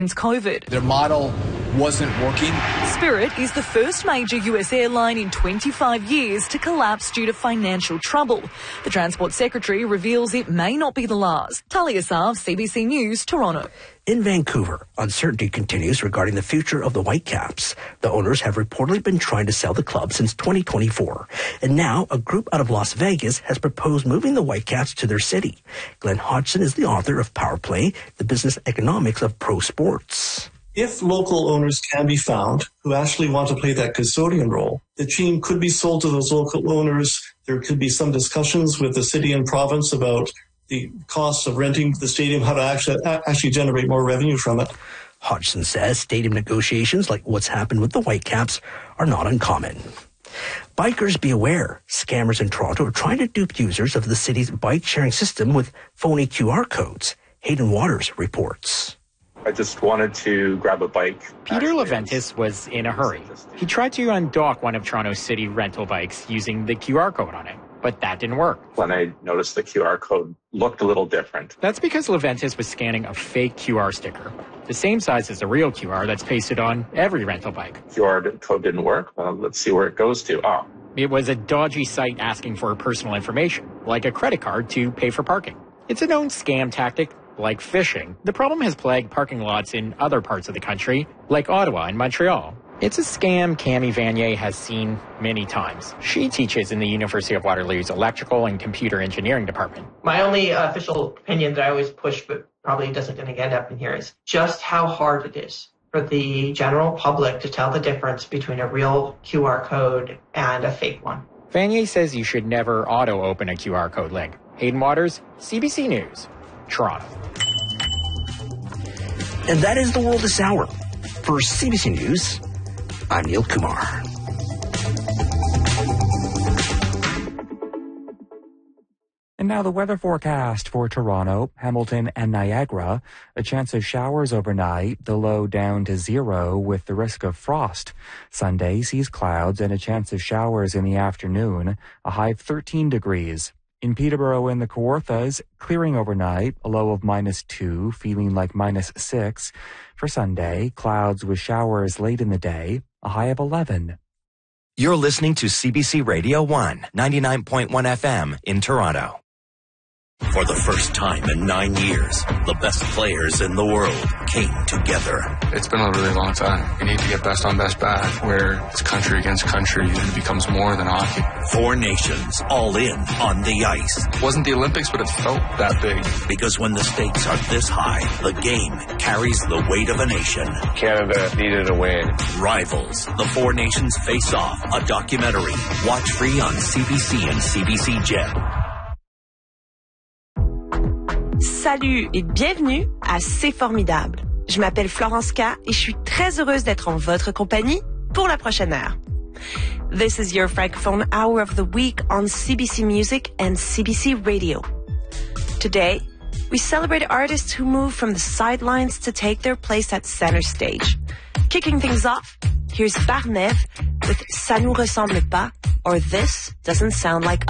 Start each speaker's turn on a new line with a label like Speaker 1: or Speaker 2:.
Speaker 1: since COVID.
Speaker 2: Their model wasn't working.
Speaker 1: Spirit is the first major US airline in 25 years to collapse due to financial trouble. The Transport Secretary reveals it may not be the last. Talia Sav, CBC News, Toronto.
Speaker 3: In Vancouver, uncertainty continues regarding the future of the Whitecaps. The owners have reportedly been trying to sell the club since 2024. And now a group out of Las Vegas has proposed moving the Whitecaps to their city. Glenn Hodgson is the author of Power Play, the business economics of pro sports.
Speaker 4: If local owners can be found who actually want to play that custodian role, the team could be sold to those local owners. There could be some discussions with the city and province about the costs of renting the stadium, how to actually generate more revenue from it.
Speaker 3: Hodgson says stadium negotiations, like what's happened with the Whitecaps, are not uncommon. Bikers be aware. Scammers in Toronto are trying to dupe users of the city's bike-sharing system with phony QR codes. Hayden Waters reports.
Speaker 5: I just wanted to grab a bike.
Speaker 6: Peter Leventis was in a hurry. He tried to undock one of Toronto's city rental bikes using the QR code on it, but that didn't work.
Speaker 5: When I noticed the QR code looked a little different.
Speaker 6: That's because Leventis was scanning a fake QR sticker, the same size as the real QR that's pasted on every rental bike.
Speaker 5: QR code didn't work. Well, let's see where it goes to. Oh.
Speaker 6: It was a dodgy site asking for personal information, like a credit card to pay for parking. It's a known scam tactic, like phishing. The problem has plagued parking lots in other parts of the country, like Ottawa and Montreal. It's a scam Cami Vanier has seen many times. She teaches in the University of Waterloo's electrical and computer engineering department.
Speaker 7: My only official opinion that I always push, but probably doesn't going to end up in here, is just how hard it is for the general public to tell the difference between a real QR code and a fake one.
Speaker 6: Vanier says you should never auto-open a QR code link. Hayden Waters, CBC News, Toronto.
Speaker 3: And that is the world this hour. For CBC News, I'm Neil Kumar.
Speaker 8: And now the weather forecast for Toronto, Hamilton, and Niagara. A chance of showers overnight, the low down to 0 with the risk of frost. Sunday sees clouds and a chance of showers in the afternoon, a high of 13 degrees. In Peterborough and the Kawarthas, clearing overnight, a low of -2, feeling like -6. For Sunday, clouds with showers late in the day, a high of 11.
Speaker 9: You're listening to CBC Radio 1, 99.1 FM in Toronto. For the first time in 9 years, the best players in the world came together.
Speaker 10: It's been a really long time. We need to get best on best back, where it's country against country and it becomes more than hockey.
Speaker 9: 4 nations all in on the ice.
Speaker 10: It wasn't the Olympics, but it felt that big.
Speaker 9: Because when the stakes are this high, the game carries the weight of a nation.
Speaker 11: Canada needed a win.
Speaker 9: Rivals, the 4 nations face off, a documentary. Watch free on CBC and CBC Gem.
Speaker 12: Salut et bienvenue à C'est Formidable. Je m'appelle Florence K et je suis très heureuse d'être en votre compagnie pour la prochaine heure. This is your Francophone Hour of the Week on CBC Music and CBC Radio. Today, we celebrate artists who move from the sidelines to take their place at center stage. Kicking things off, here's Barnev with Ça nous ressemble pas or This Doesn't Sound Like